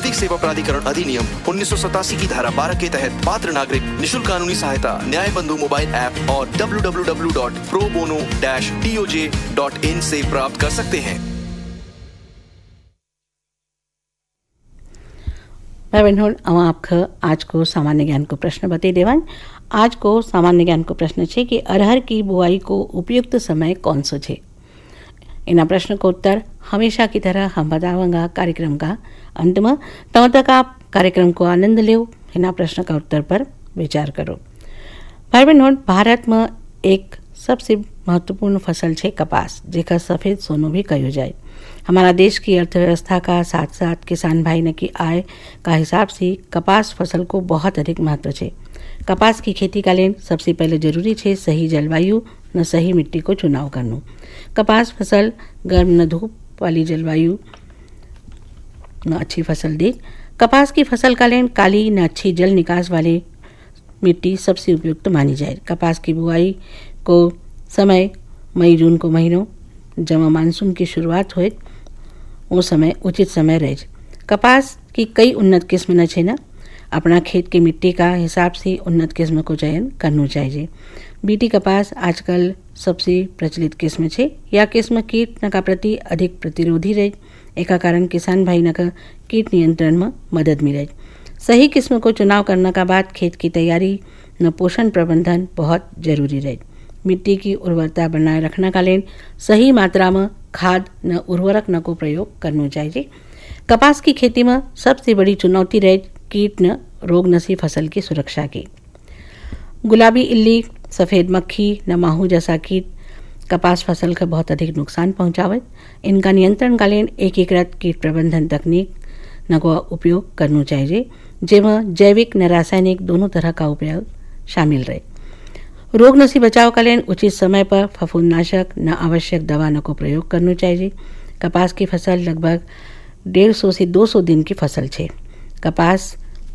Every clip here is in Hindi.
विधिक सेवा प्राधिकरण अधिनियम 1987 की धारा 12 के तहत पात्र नागरिक निशुल्क कानूनी सहायता न्याय बंधु मोबाइल ऐप और www.probono-toj.in से प्राप्त कर सकते हैं। भाई बहनों, आपका आज को सामान्य ज्ञान को प्रश्न बता देवान। आज को सामान्य ज्ञान को प्रश्न है कि अरहर की बुआई को उपयुक्त समय कौन सो है। इन प्रश्न को उत्तर हमेशा की तरह हम बताऊंगा कार्यक्रम का अंत में। तब तक आप कार्यक्रम को आनंद लो, इन प्रश्न का उत्तर पर विचार करो। भाई बहनों, भारत में एक सबसे महत्वपूर्ण फसल है कपास, जेका सफ़ेद सोनो भी कहो जाए। हमारा देश की अर्थव्यवस्था का साथ साथ किसान भाई न की आय का हिसाब से कपास फसल को बहुत अधिक महत्व है। कपास की खेती का लिए सबसे पहले जरूरी है सही जलवायु न सही मिट्टी को चुनाव करना। कपास फसल गर्म न धूप वाली जलवायु न अच्छी फसल दे। कपास की फसल का लिए काली न अच्छी जल निकास वाली मिट्टी सबसे उपयुक्त मानी जाए। कपास की बुआई को समय मई जून को महीनों जब मानसून की शुरुआत हो, वो समय उचित समय रहे। कपास की कई उन्नत किस्म न छे न, अपना खेत की मिट्टी का हिसाब से उन्नत किस्म को चयन करना चाहिए। बीटी कपास आजकल सबसे प्रचलित किस्म है। यह किस्म कीट न का प्रति अधिक प्रतिरोधी रहे। एक कारण किसान भाई न का कीट नियंत्रण में मदद मिले। सही किस्म को चुनाव करने का बाद खेत की तैयारी न पोषण प्रबंधन बहुत जरूरी रहे। मिट्टी की उर्वरता बनाए रखने का लिए सही मात्रा में खाद न उर्वरक न को प्रयोग करना चाहिए। कपास की खेती में सबसे बड़ी चुनौती रहे कीट न रोग नसी फसल की सुरक्षा की। गुलाबी इल्ली, सफ़ेद मक्खी न माहू जैसा कीट कपास फसल का बहुत अधिक नुकसान पहुँचावे। इनका नियंत्रण का लिए एकीकृत कीट प्रबंधन तकनीक न को उपयोग करना चाहिए, जिसमें जैविक न रासायनिक दोनों तरह का उपयोग शामिल रहे। रोग नसी बचाव का लिए उचित समय पर फफूंदनाशक न आवश्यक दवा न को प्रयोग करना चाहिए। कपास की फसल लगभग 150 से 200 दिन की फसल है। कपास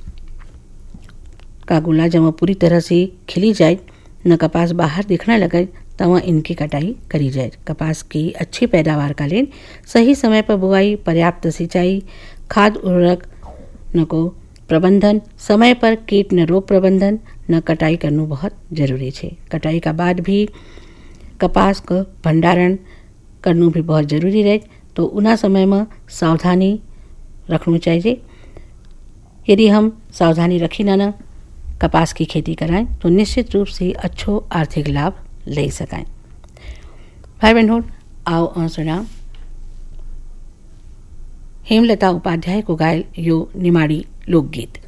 का गुला जब पूरी तरह से खिली जाए न कपास बाहर दिखने लगे तब इनकी कटाई करी जाए। कपास की अच्छी पैदावार का लिए सही समय पर बुआई, पर्याप्त सिंचाई, खाद उर्वरक न को प्रबंधन, समय पर कीट न रोग प्रबंधन न कटाई करना बहुत जरूरी है। कटाई का बाद भी कपास को भंडारण करना भी बहुत जरूरी रहे, तो उना समय में सावधानी रखना चाहिए। यदि हम सावधानी रखी न कपास की खेती कराएं तो निश्चित रूप से अच्छो आर्थिक लाभ ले सकें। भाई बहनों, आओ सुना हेमलता उपाध्याय को गायल यो निमाड़ी लोकगीत।